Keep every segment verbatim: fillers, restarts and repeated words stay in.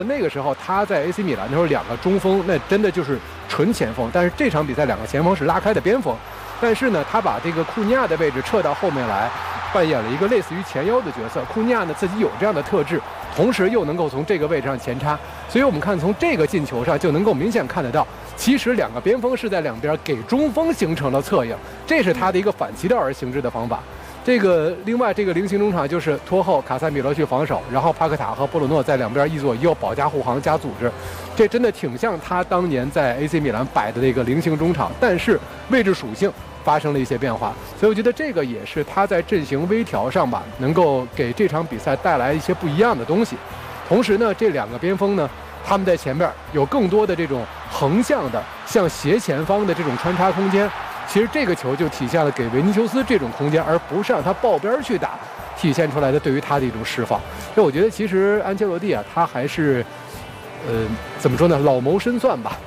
那个时候他在 A C 米兰的时候，两个中锋那真的就是纯前锋，但是这场比赛两个前锋是拉开的边锋，但是呢，他把这个库尼亚的位置撤到后面来，扮演了一个类似于前腰的角色。库尼亚呢自己有这样的特质，同时又能够从这个位置上前插，所以我们看从这个进球上就能够明显看得到，其实两个边锋是在两边给中锋形成了侧应，这是他的一个反其道而行之的方法。这个另外这个菱形中场就是拖后卡塞米罗去防守，然后帕克塔和布鲁诺在两边一左一右保驾护航加组织，这真的挺像他当年在 A C 米兰摆的这个菱形中场，但是位置属性发生了一些变化，所以我觉得这个也是他在阵型微调上吧，能够给这场比赛带来一些不一样的东西。同时呢，这两个边锋呢，他们在前面有更多的这种横向的向斜前方的这种穿插空间。其实这个球就体现了给维尼修斯这种空间，而不是让他抱边去打，体现出来的对于他的一种释放。所以我觉得其实安切洛蒂啊，他还是，呃，怎么说呢，老谋深算吧。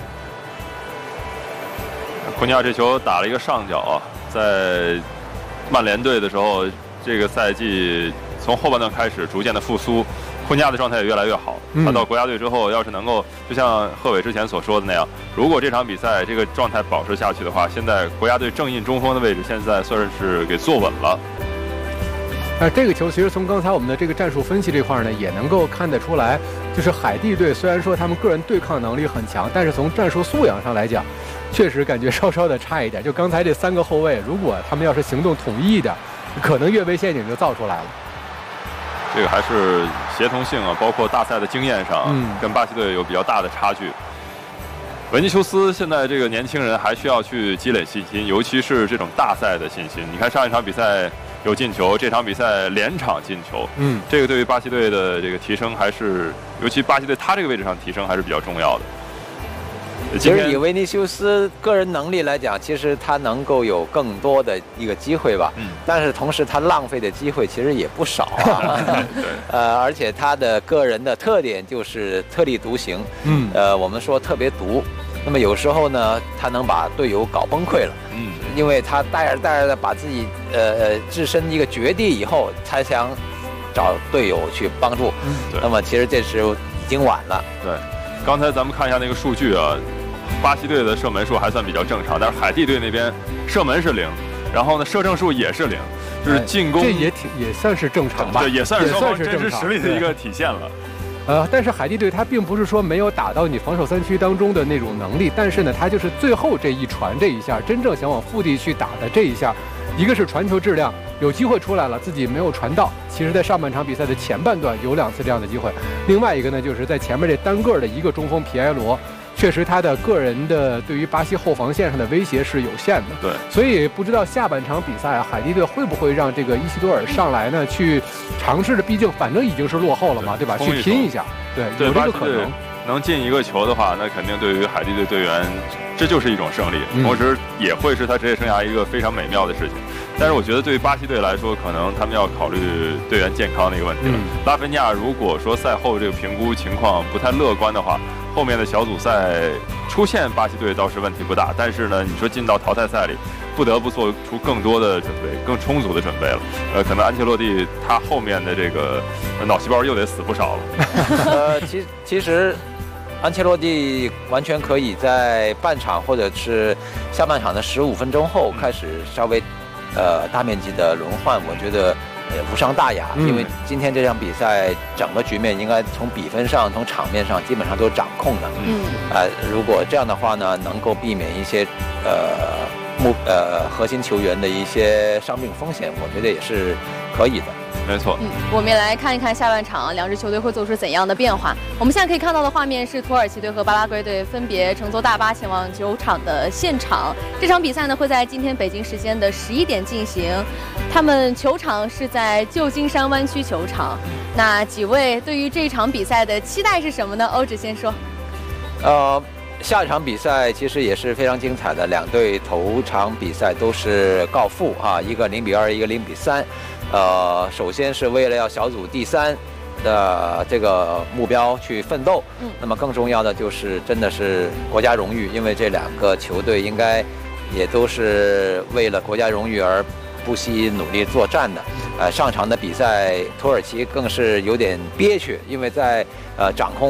库尼亚这球打了一个上角啊，在曼联队的时候，这个赛季从后半段开始逐渐的复苏。库尼亚的状态也越来越好，他到国家队之后，要是能够就像贺炜之前所说的那样，如果这场比赛这个状态保持下去的话，现在国家队正印中锋的位置现在算是给坐稳了。 那这个球其实从刚才我们的这个战术分析这块呢，也能够看得出来，就是海地队虽然说他们个人对抗能力很强，但是从战术素养上来讲，确实感觉稍稍的差一点。就刚才这三个后卫，如果他们要是行动统一一点，可能越位陷阱就造出来了。 这个还是协同性啊，包括大赛的经验上， 嗯， 跟巴西队有比较大的差距。维尼修斯现在这个年轻人还需要去积累信心，尤其是这种大赛的信心。你看上一场比赛有进球，这场比赛连场进球， 嗯， 这个对于巴西队的这个提升还是，尤其巴西队他这个位置上提升还是比较重要的。 其实以维尼修斯个人能力来讲，其实他能够有更多的一个机会吧。嗯。但是同时他浪费的机会其实也不少啊。 对。 呃，而且他的个人的特点就是特立独行。嗯。呃，我们说特别独。那么有时候呢，他能把队友搞崩溃了。嗯。因为他带着带着的把自己呃呃置身一个绝地以后，才想找队友去帮助。嗯。对。那么其实这时候已经晚了。 对。刚才咱们看一下那个数据啊。巴西队的射门数还算比较正常，但是海地队那边射门是零，然后呢射正数也是零，就是进攻、 哎、这也挺也算是正常吧， 对，也算是双方真实实力的一个体现了。 呃，但是海地队他并不是说没有打到你防守三区当中的那种能力，但是呢，他就是最后这一传这一下，真正想往腹地去打的这一下，一个是传球质量有机会出来了，自己没有传到。其实，在上半场比赛的前半段有两次这样的机会，另外一个呢，就是在前面这单个的一个中锋皮埃罗。确实，他的个人的对于巴西后防线上的威胁是有限的。 对， 所以不知道下半场比赛啊，海地队会不会让这个伊西多尔上来呢，去尝试着？毕竟反正已经是落后了嘛，对吧？去拼一下，对，有这个可能。 能进一个球的话，那肯定对于海地队队员，这就是一种胜利，同时也会是他职业生涯一个非常美妙的事情。但是我觉得对于巴西队来说，可能他们要考虑队员健康的一个问题了。嗯、拉菲尼亚如果说赛后这个评估情况不太乐观的话，后面的小组赛出现巴西队倒是问题不大，但是呢，你说进到淘汰赛里，不得不做出更多的准备，更充足的准备了。呃，可能安切洛蒂他后面的这个脑细胞又得死不少了。 呃，其其实。安切洛蒂完全可以在半场或者是下半场的十五分钟后开始稍微，呃，大面积的轮换，我觉得也无伤大雅。嗯、因为今天这场比赛整个局面应该从比分上、从场面上基本上都掌控的。嗯。呃，如果这样的话呢，能够避免一些呃目呃核心球员的一些伤病风险，我觉得也是可以的。 没错， 嗯，我们也来看一看下半场两支球队会做出怎样的变化。我们现在可以看到的画面是土耳其队和巴拉圭队分别乘坐大巴前往球场的现场。这场比赛呢会在今天北京时间的十一点进行，他们球场是在旧金山湾区球场。那几位对于这场比赛的期待是什么呢？欧指先说。 呃。下一场比赛其实也是非常精彩的，两队头场比赛都是告负啊，一个零比二，一个零比三。呃，首先是为了要小组第三的这个目标去奋斗。嗯。那么更重要的就是真的是国家荣誉，因为这两个球队应该也都是为了国家荣誉而不惜努力作战的。呃，上场的比赛，土耳其更是有点憋屈，因为在呃掌控